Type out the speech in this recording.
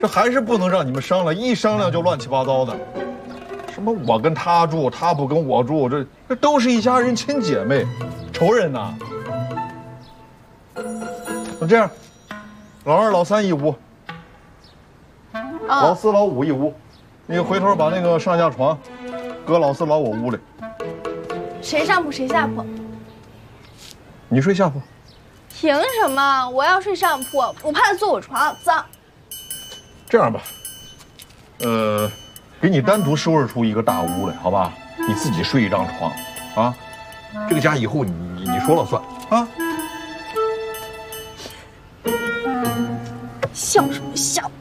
这还是不能让你们商量，一商量就乱七八糟的。什么我跟他住，他不跟我住，这都是一家人，亲姐妹，仇人呐。那这样，老二、老三一屋，老四、老五一屋。你回头把那个上下床搁老四、老五屋里。 谁上铺谁下铺？ 你睡下铺。 凭什么？我要睡上铺，我怕他坐我床脏。 这样吧，给你单独收拾出一个大屋来，好吧？你自己睡一张床，啊，这个家以后你说了算啊。 像什么像？